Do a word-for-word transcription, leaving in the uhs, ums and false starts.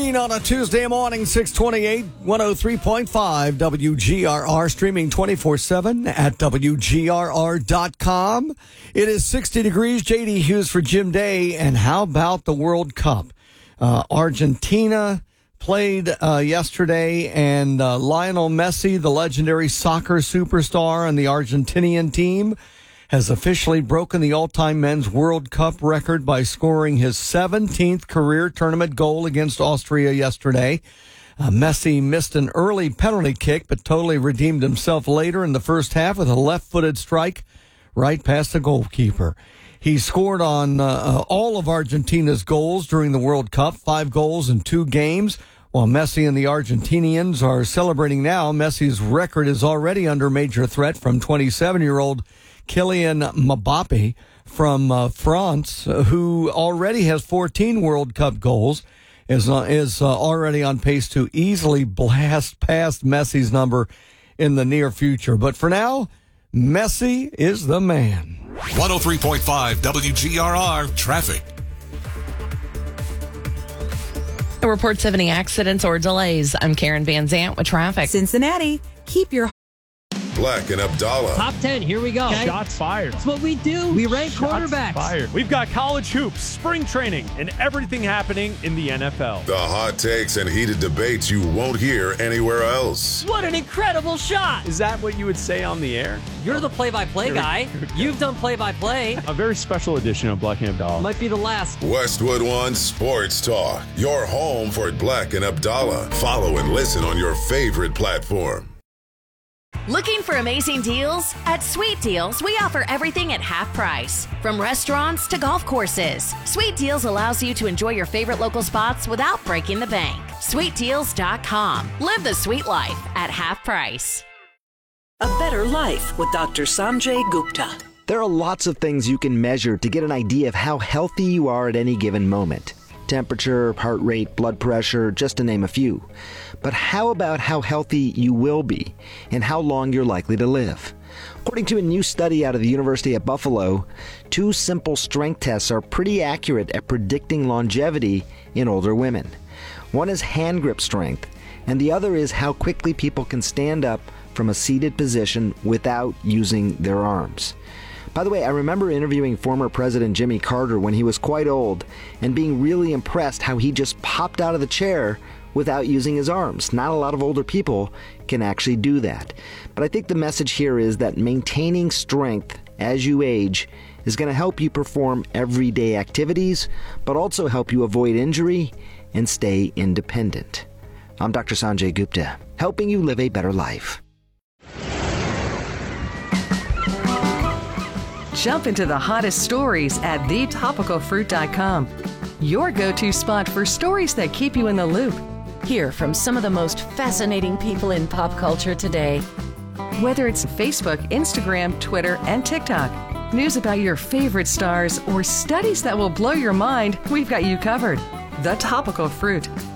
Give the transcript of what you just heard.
fifteen on a Tuesday morning, six twenty-eight, one oh three point five W G R R, streaming twenty-four seven at W G R R dot com. It is sixty degrees. J D Hughes for Jim Day. And how about the World Cup? Uh, Argentina played uh, yesterday, and uh, Lionel Messi, the legendary soccer superstar on the Argentinian team, has officially broken the all-time men's World Cup record by scoring his seventeenth career tournament goal against Austria yesterday. Uh, Messi missed an early penalty kick, but totally redeemed himself later in the first half with a left-footed strike right past the goalkeeper. He scored on uh, all of Argentina's goals during the World Cup, five goals in two games. While Messi and the Argentinians are celebrating now, Messi's record is already under major threat from twenty-seven-year-old Kylian Mbappe from uh, France, uh, who already has fourteen World Cup goals, is uh, is uh, already on pace to easily blast past Messi's number in the near future. But for now, Messi is the man. one oh three point five W G R R traffic. No reports of any accidents or delays. I'm Karen Van Zant with traffic. Cincinnati, keep your Black and Abdallah. Top ten, here we go. Okay. Shots fired. That's what we do. We rank Shots quarterbacks. Fired. We've got college hoops, spring training, and everything happening in the N F L. The hot takes and heated debates you won't hear anywhere else. What an incredible shot. Is that what you would say on the air? You're the play-by-play guy. You've done play-by-play. A very special edition of Black and Abdallah. Might be the last. Westwood One Sports Talk. Your home for Black and Abdallah. Follow and listen on your favorite platform. Looking for amazing deals? At Sweet Deals, we offer everything at half price. From restaurants to golf courses, Sweet Deals allows you to enjoy your favorite local spots without breaking the bank. sweet deals dot com. Live the sweet life at half price. A better life with Doctor Sanjay Gupta. There are lots of things you can measure to get an idea of how healthy you are at any given moment. Temperature, heart rate, blood pressure, just to name a few. But how about how healthy you will be and how long you're likely to live? According to a new study out of the University at Buffalo, two simple strength tests are pretty accurate at predicting longevity in older women. One is hand grip strength, and the other is how quickly people can stand up from a seated position without using their arms. By the way, I remember interviewing former President Jimmy Carter when he was quite old and being really impressed how he just popped out of the chair without using his arms. Not a lot of older people can actually do that. But I think the message here is that maintaining strength as you age is going to help you perform everyday activities, but also help you avoid injury and stay independent. I'm Doctor Sanjay Gupta, helping you live a better life. Jump into the hottest stories at the topical fruit dot com. Your go-to spot for stories that keep you in the loop. Hear from some of the most fascinating people in pop culture today. Whether it's Facebook, Instagram, Twitter, and TikTok, news about your favorite stars, or studies that will blow your mind, we've got you covered. The Topical Fruit.